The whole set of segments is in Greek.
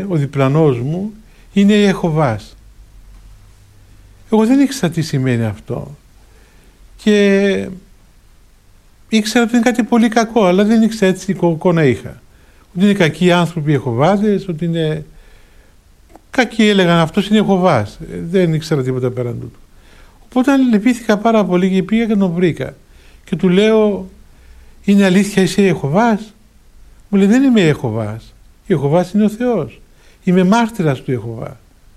Ο διπλανός μου είναι Ιεχωβάς. Εγώ δεν ήξερα τι σημαίνει αυτό. Και ήξερα ότι είναι κάτι πολύ κακό, αλλά δεν ήξερα έτσι εικόνα είχα. Ότι είναι κακοί άνθρωποι οι Ιεχωβάδες, ότι είναι κακοί, έλεγαν αυτός είναι Ιεχωβάς. Δεν ήξερα τίποτα πέραν τούτου. Οπότε λυπήθηκα πάρα πολύ και πήγα και τον βρήκα. Και του λέω, είναι αλήθεια είσαι Ιεχωβάς? Μου λέει, δεν είμαι Ιεχωβάς. Ιεχωβάς είναι ο Θεός. Είμαι μάρτυρας του Ιεχωβά.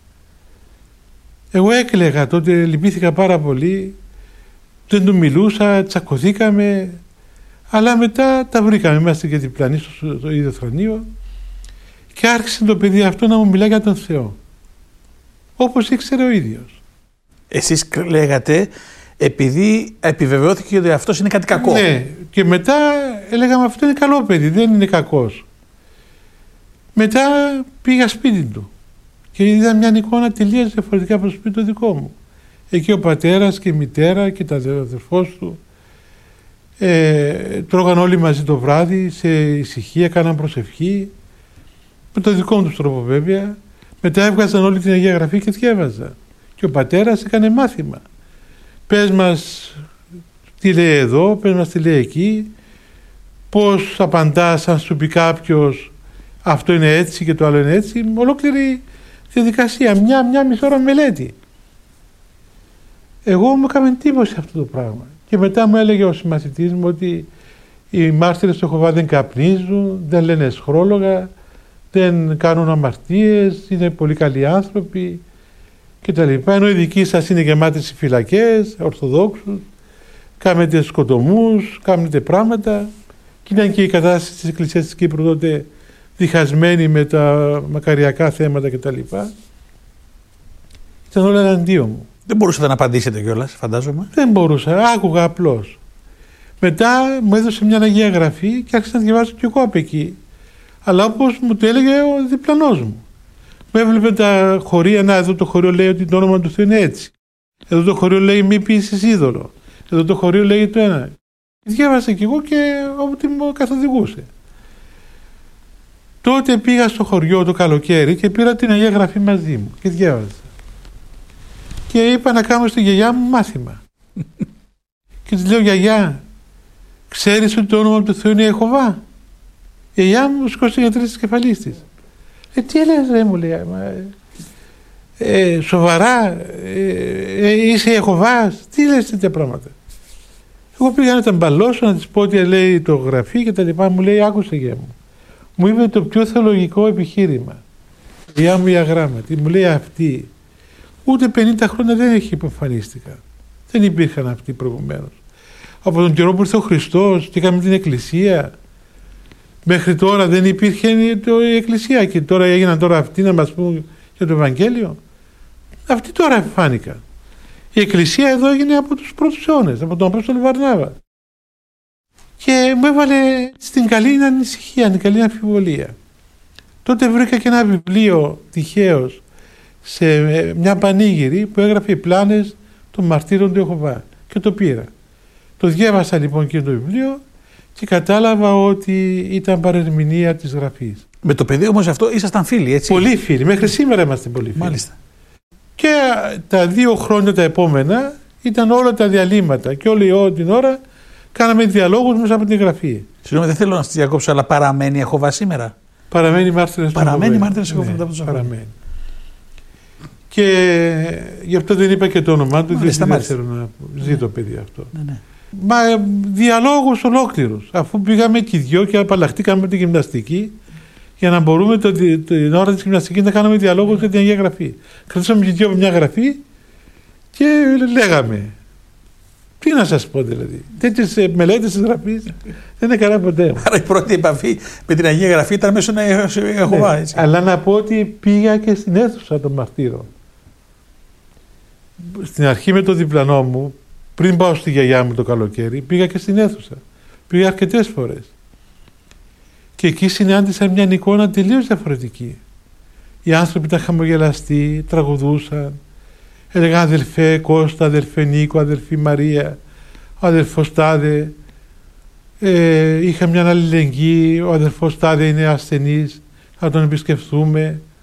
Εγώ έκλαιγα τότε, λυπήθηκα πάρα πολύ. Δεν του μιλούσα, τσακωθήκαμε. Αλλά μετά τα βρήκαμε. Είμαστε και διπλανοί στο ίδιο θρανείο. Και άρχισε το παιδί αυτό να μου μιλάει για τον Θεό. Όπως ήξερε ο ίδιος. Εσείς λέγατε επειδή επιβεβαιώθηκε ότι αυτός είναι κάτι κακό. Ναι, και μετά έλεγαμε αυτό είναι καλό παιδί, δεν είναι κακός. Μετά πήγα σπίτι του και είδα μια εικόνα τελείως διαφορετικά από το σπίτι το δικό μου. Εκεί ο πατέρας και η μητέρα και τα αδερφός του τρώγαν όλοι μαζί το βράδυ σε ησυχία, κάναν προσευχή με το δικό μου τρόπο βέβαια. Μετά έβγαζαν όλη την Αγία Γραφή και διέβαζα. Και ο πατέρας έκανε μάθημα. Πες μας τι λέει εδώ, πες μας τι λέει εκεί, πώς απαντάς αν σου πει κάποιος αυτό είναι έτσι και το άλλο είναι έτσι. Ολόκληρη διαδικασία, μια μισή ώρα μελέτη. Εγώ μου έκανε εντύπωση αυτό το πράγμα. Και μετά μου έλεγε ο συμμαθητής μου ότι οι μάρτυρες του Ιεχωβά δεν καπνίζουν, δεν λένε εσχρόλογα, δεν κάνουν αμαρτίες, είναι πολύ καλοί άνθρωποι κτλ. Ενώ οι δικοί σας είναι γεμάτοι σε φυλακές, ορθοδόξους, κάνετε σκοτωμούς, κάνετε πράγματα. Και ήταν και η κατάσταση της Εκκλησίας της Κύπρου τότε διχασμένη με τα μακαριακά θέματα κτλ. Ήταν όλα εναντίον μου. Δεν μπορούσατε να απαντήσετε κιόλας, φαντάζομαι. Δεν μπορούσα, άκουγα απλώς. Μετά μου έδωσε μια Αγία Γραφή και άρχισα να διαβάζω κι εγώ από εκεί. Αλλά όπως μου το έλεγε ο διπλανός μου. Μου έβλεπε τα χωρία, να εδώ το χωρίο λέει ότι το όνομα του Θεού είναι έτσι. Εδώ το χωρίο λέει μη ποιήσεις είδωλο. Εδώ το χωρίο λέει το ένα. Διάβασα κι εγώ και όποτε μου καθοδηγούσε. Τότε πήγα στο χωριό το καλοκαίρι και πήρα την Αγία Γραφή μαζί μου και διάβαζα. Και είπα να κάνω στη γιαγιά μου μάθημα. Και της λέω, γιαγιά, ξέρεις ότι το όνομα του Θεού είναι Ιεχωβά? Η γιαγιά μου σκόσε για 3 της κεφαλής της. Τι έλεγες ρε, μου λέει, σοβαρά, είσαι Ιεχωβάς, τι λες τέτοια πράγματα? Εγώ πήγα να τα μπαλώσω, να της πω τι λέει το γραφή και τα λοιπά. Μου λέει, άκουσε γεια μου. Μου είπε το πιο θεολογικό επιχείρημα. Η γιαγιά μου η αγράμματη, μου λέει αυτή. Ούτε 50 χρόνια δεν έχει υποφανίστηκα. Δεν υπήρχαν αυτοί προηγουμένως. Από τον καιρό που ήρθε ο Χριστός και είχαμε την Εκκλησία, μέχρι τώρα δεν υπήρχε η Εκκλησία και τώρα έγιναν τώρα αυτοί να μας πούν για το Ευαγγέλιο. Αυτοί τώρα εμφάνηκαν. Η Εκκλησία εδώ έγινε από τους πρώτους αιώνες, από τον Απόστολο Βαρνάβα. Και μου έβαλε στην καλή ανησυχία, την καλή αμφιβολία. Τότε βρήκα και ένα βιβλίο τυχαίως σε μια πανήγυρη που έγραφε οι πλάνες των μαρτύρων του Ιεχωβά και το πήρα. Το διάβασα λοιπόν και το βιβλίο και κατάλαβα ότι ήταν παρερμηνία της γραφής. Με το παιδί όμως αυτό ήσασταν φίλοι, έτσι? Πολύ φίλοι, μέχρι σήμερα είμαστε πολύ φίλοι. Μάλιστα. Και τα 2 χρόνια τα επόμενα ήταν όλα τα διαλύματα και όλη την ώρα κάναμε διαλόγους μέσα από τη γραφή. Συγγνώμη, δεν θέλω να σας διακόψω, αλλά παραμένει Ιεχωβά σήμερα? Παραμένει μάρτυρας του Ιεχωβά. Παραμένει μάρτυρας του Ιεχωβά. Ναι, παραμένει. Και γι' αυτό δεν είπα και το όνομά του, δεν θέλω να ζει το παιδί αυτό. Ναι. Μα διαλόγους ολόκληρους. Αφού πήγαμε και οι δυο και απαλλαχτήκαμε με τη γυμναστική, για να μπορούμε την ώρα της γυμναστικής να κάνουμε διαλόγους για την Αγία Γραφή. Κρατήσαμε και δυο μια γραφή και λέγαμε. Τι να σας πω δηλαδή. Τέτοιες μελέτες της γραφής δεν έκανα ποτέ. Άρα η πρώτη επαφή με την Αγία Γραφή ήταν μέσω Ιεχωβά, έτσι. Αλλά να πω ότι πήγα και στην αίθουσα των μαρτύρων. Στην αρχή με το διπλανό μου, πριν πάω στη γιαγιά μου το καλοκαίρι, πήγα και στην αίθουσα. Πήγα αρκετές φορές. Και εκεί συνάντησα μια εικόνα τελείως διαφορετική. Οι άνθρωποι ήταν χαμογελαστοί, τραγουδούσαν, έλεγαν αδελφέ Κώστα, αδελφέ Νίκο, αδελφή Μαρία, ο αδελφός Τάδε. Είχα μια αλληλεγγύη, ο αδελφός Τάδε είναι ασθενής, θα τον επισκεφθούμε.